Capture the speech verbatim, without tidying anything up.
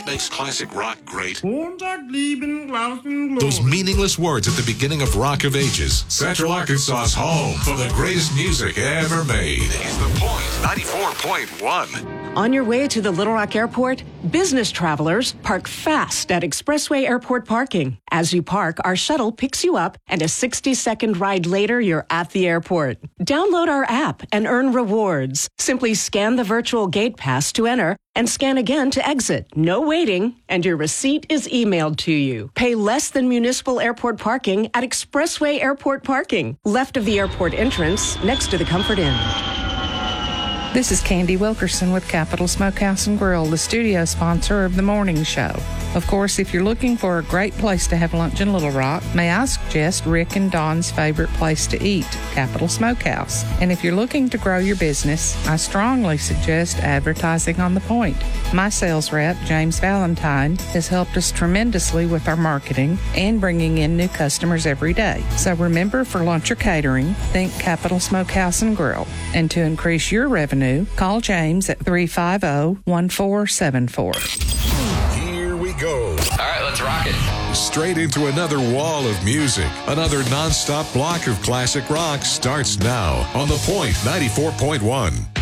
makes classic rock great? Those Those meaningless words at the beginning of Rock of Ages. Central Arkansas's home for the greatest music ever made. It's The Point, ninety-four point one. On your way to the Little Rock Airport, business travelers park fast at Expressway Airport parking. As you park, our shuttle picks you up, and a sixty-second ride later, you're at the airport. Download our app and earn rewards. Simply scan the virtual gate pass to enter and scan again to exit. No waiting, and your receipt is emailed to you. Pay less than municipal airport parking at Expressway Airport parking, left of the airport entrance, next to the Comfort Inn. This is Candy Wilkerson with Capital Smokehouse and Grill, the studio sponsor of the morning show. Of course, if you're looking for a great place to have lunch in Little Rock, may I suggest Rick and Don's favorite place to eat, Capital Smokehouse. And if you're looking to grow your business, I strongly suggest advertising on The Point. My sales rep, James Valentine, has helped us tremendously with our marketing and bringing in new customers every day. So remember, for lunch or catering, think Capital Smokehouse and Grill. And to increase your revenue, call James at three five zero, one four seven four. Here we go. All right, let's rock it. Straight into another wall of music. Another nonstop block of classic rock starts now on The Point, ninety-four point one.